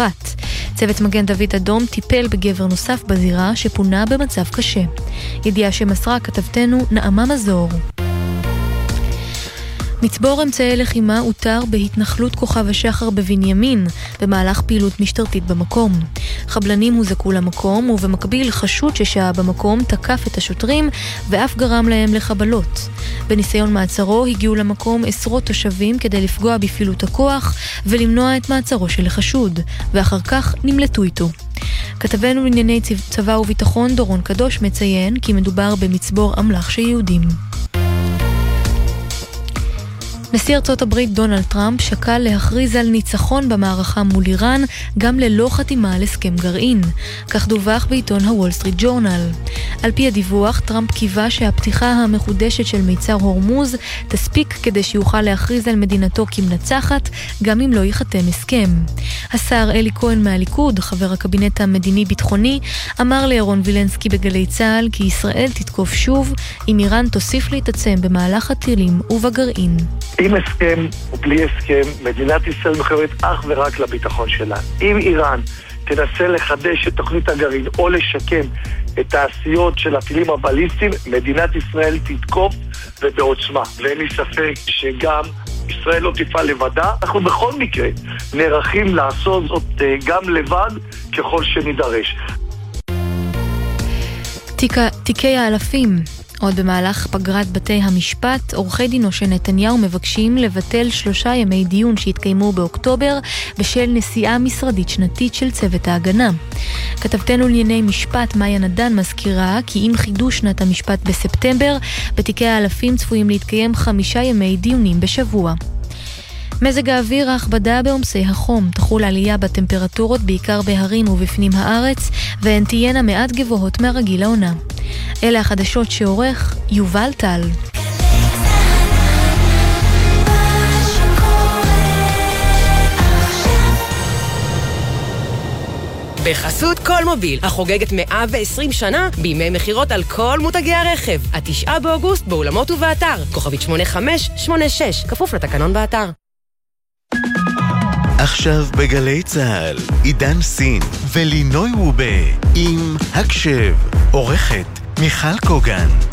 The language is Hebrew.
אחת. צוות מגן דוד אדום טיפל בגבר נוסף בזירה שפונה במצב קשה. ידיעה שמסרה כתבתנו נעמה מזור. מצבור אמצעי לחימה הותר בהתנחלות כוכב השחר בבנימין במהלך פעילות משטרתית במקום. חבלנים הוזקו למקום ובמקביל חשוד ששעה במקום תקף את השוטרים ואף גרם להם לחבלות. בניסיון מעצרו הגיעו למקום עשרות תושבים כדי לפגוע בפעילות הכוח ולמנוע את מעצרו של החשוד, ואחר כך נמלטו איתו. כתבנו לענייני צבא וביטחון דורון קדוש מציין כי מדובר במצבור אמל"ח של יהודים. נשיא ארצות הברית דונלד טראמפ שקל להכריז על ניצחון במערכה מול איראן גם ללא חתימה על הסכם גרעין. כך דווח בעיתון הוול סטריט ג'ורנל. על פי הדיווח, טראמפ קיווה שהפתיחה המחודשת של מיצר הורמוז תספיק כדי שיוכל להכריז על מדינתו כמנצחת גם אם לא ייחתם הסכם. השר אלי כהן מהליכוד, חבר הקבינט המדיני-ביטחוני, אמר לירון וילנסקי בגלי צה"ל כי ישראל תתקוף שוב אם איראן תוסיף להתעצם במהלך הטילים ובגרעין. עם הסכם או בלי הסכם, מדינת ישראל מחויבת אך ורק לביטחון שלה. אם איראן תנסה לחדש את תוכנית הגרעין או לשקם את תעשיות של הטילים הבליסטיים, מדינת ישראל תתקוף ובעוצמה. ואין לי ספק שגם ישראל לא תפעל לבדה. אנחנו בכל מקרה נערכים לעשות זאת גם לבד ככל שנידרש. תיקי האלפים. עוד במהלך פגרת בתי המשפט, עורכי דינו של נתניהו מבקשים לבטל 3 ימי דיון שהתקיימו באוקטובר בשל נסיעה משרדית שנתית של צוות ההגנה. כתבתנו לענייני משפט מאיה נדן מזכירה כי עם חידוש שנת המשפט בספטמבר, בתיקי האלפים צפויים להתקיים 5 ימי דיונים בשבוע. מזג האוויר, ההכבדה בעומסי החום, תחול עלייה בטמפרטורות בעיקר בהרים ובפנים הארץ, והן תהיינה מעט גבוהות מהרגיל העונה. אלה החדשות שעורך יובל טל. בחסות כל מוביל, החוגגת 120 שנה בימי מחירות על כל מותגי הרכב. 9 באוגוסט באולמות ובאתר. כוכבית 8586, כפוף לתקנון באתר. עכשיו בגלי צהל, עידן סין ולינוי וובה עם הקשב, עורכת מיכל קוגן.